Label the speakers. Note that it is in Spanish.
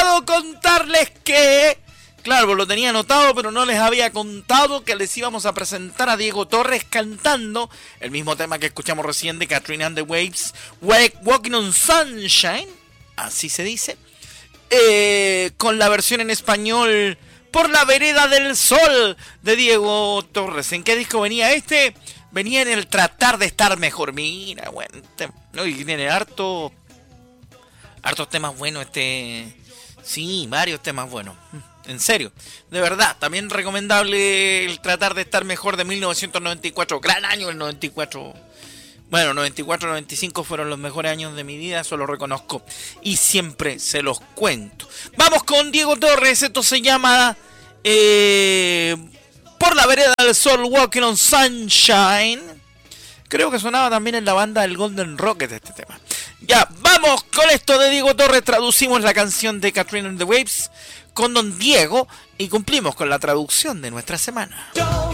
Speaker 1: olvidado contarles que... Claro, lo tenía anotado, pero no les había contado que les íbamos a presentar a Diego Torres cantando el mismo tema que escuchamos recién de Katrina and the Waves, Walking on Sunshine, así se dice, con la versión en español Por la vereda del sol de Diego Torres. ¿En qué disco venía este? Venía en el Tratar de estar mejor. Mira, bueno, no, y tiene hartos temas buenos sí, varios temas buenos. En serio, de verdad, también recomendable el Tratar de estar mejor de 1994, gran año el 94. Bueno, 94-95 fueron los mejores años de mi vida, eso lo reconozco y siempre se los cuento. Vamos con Diego Torres, esto se llama Por la vereda del sol, Walking on Sunshine. Creo que sonaba también en la banda del Golden Rocket este tema. Ya, vamos con esto de Diego Torres, traducimos la canción de Katrina and the Waves con Don Diego y cumplimos con la traducción de nuestra semana.